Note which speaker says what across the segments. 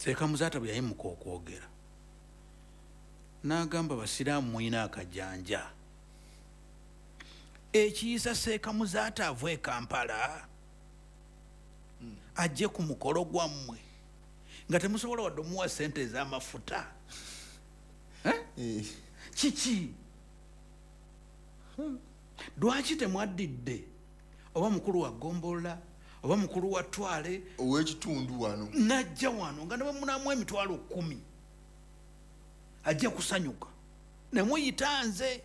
Speaker 1: Ssekamuzata bwe yayimuka okwogera n'agamba basiraamu mulina akajanja ekiyisa Ssekamuzata ave e Kampala ajje ku mukolo gwammwe nga temusobola wadde omuwa ssente ez'amafuta kiki lwaki temwaddidde oba mukulu wa Gombola oba mukulu wa Twale
Speaker 2: ow'ekitundu wano
Speaker 1: najja wano nga nebamunamu emitwalo 10 ajja kusanyuka nemuyita nze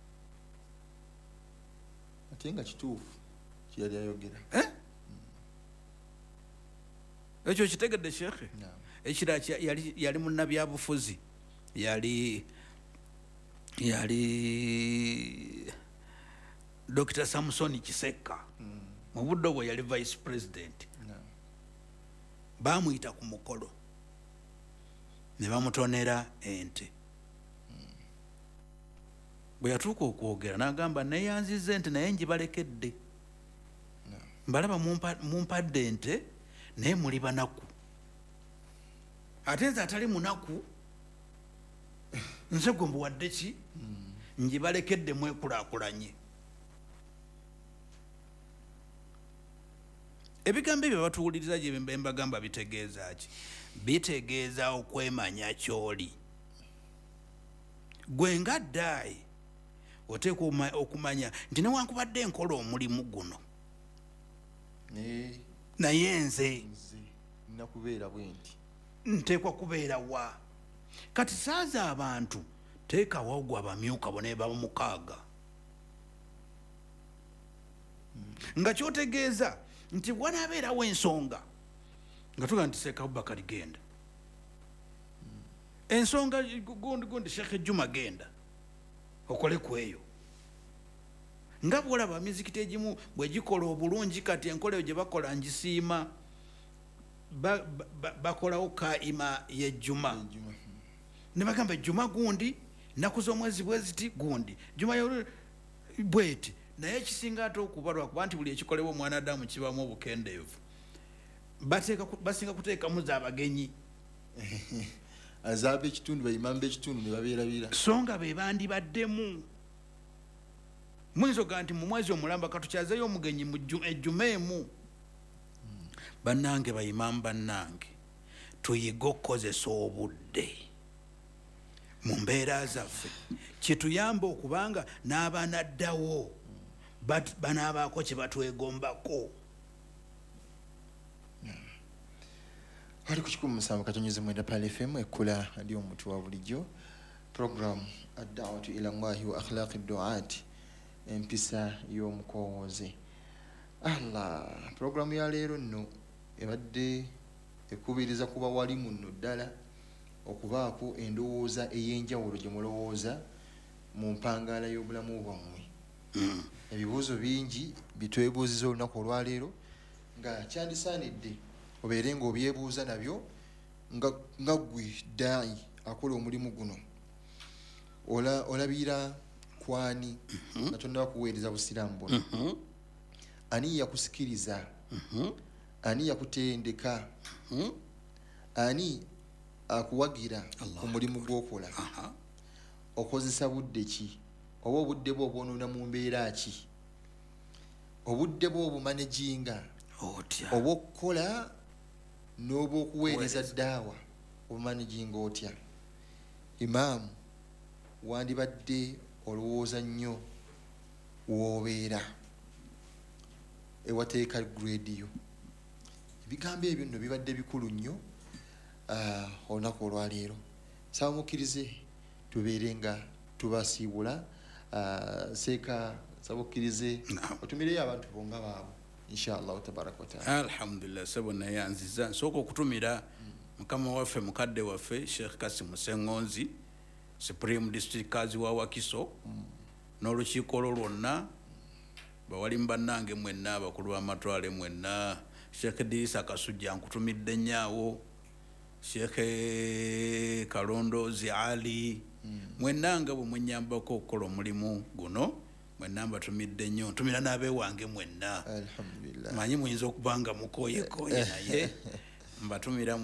Speaker 2: ate nga kituufu kyeyali ayogera
Speaker 1: ekyo kitegedde shekhe ekira yali munnabyabufuzi yali Dr. Samson Kisekka mu budde obwo yali vice president bamuyita ku mukolo ne bamutonera ente bwe yatuuka okwogera n'agamba neyanziza ente naye njibalekedde mbalaba mumpadde ente naye muli banaku ate nze atali munaku nze gwe mbuwadde ki njibalekedde mwekulaakulanye ebigambo ebyo batuwuliriza gye mbagamba bitegeeza ki bitegeeza okwemanya kyoli gwe nga ddaayi oteekwa okumanya nti newankubadde enkola omulimu guno naye nze
Speaker 2: nakubeera bwe nti
Speaker 1: nteekwa kubeera wa kati saaza abantu teekawo ogwo abamyuka bone bamukaaga nga kyotegeeza nti wanaabeerawo ensonga nga tugaa nti Seeka Abubakar genda ensonga gundi Sheikh Juma genda okole ku eyo nga bwolaba mizikiti egimu bwe gikola obulungi kati enkola eyo gye bakola ngisiima bakolawo kaima y'ejjuma ne bagamba ejjuma gundi nnaku z'omwezi bweziti gundi juma bweti naye ekisinga ate okubalwa kuba nti buli ekikolebwa omwana Adamu kibamu obukendeevu basinga kuteekamu z'abagenyi
Speaker 2: azaba ekitundu bayimamba ekitundu ne babeerabira
Speaker 1: so nga be bandibaddemu muyinza oga nti mu mwezi omulamba katukyazeyo omugenyi mu ejjuma emu bannange bayimamu bannange tuyiga okukozesa obudde mu mbeera zaffe kituyamba okubanga n'abanaddawo banaabaako kye batwegombako
Speaker 2: ali ku 107.9 Pal FM ekkula ali omuntu wa bulijjo program ad-da'watu ila Allahi wa akhlaqi ad-du'at empisa y'omukowooze Allah program ya leero nno ebadde ekubiriza kuba wali munno ddala okubaako endowooza ey'enjawulo gye mulowooza mu mpangaala y'obulamu bwammwe ebibuuzo bingi bitwebuuziza olunaku olwaleero nga kyandisaanidde obeere ng'obyebuuza nabyo nga ggwe ddaayi akola omulimu guno olabira kwani nga tonnaba kuweereza busiraamu buno ani yakusikiriza ani yakutendeka ani akuwagira ku mulimu gw'okola okozesa budde ki oba obudde bwo obwonoona mu mbeera ki obudde bwo obumanaginga oba okukola n'oba okuweereza ddaawa obumanaginga otya imaamu wandibadde olowooza nnyo woobeera ewateeka grediyo ebigambo ebyo nno bibadde bikulu nnyo olunaku olwaleero sabamukkirize tubeere nga tubasiibula Seeka sabamukkirize otumireyo abantu bonga baabwe inshallah tabaraka wa taala
Speaker 1: alhamdulillah sebo nayanziza nsooka okutumira mukama waffe mukadde waffe Sheikh Kasim Sengonzi Supreme District Kazi wa Wakiso n'olukiiko lwonna bawalimu bannange mwenna abakulu b'amatwale mwenna Sheikh Idrisa Kasujja nkutumidde nnyawo Sheikh Kalondozi Ali mwenanga bwe mwenyambako okukola omulimu guno mwenna mbatumidde nnyo ntumira n'abeewange mwenna
Speaker 2: alhamdulillah
Speaker 1: manyi muyinza okubanga mukoyekoye naye mbatumira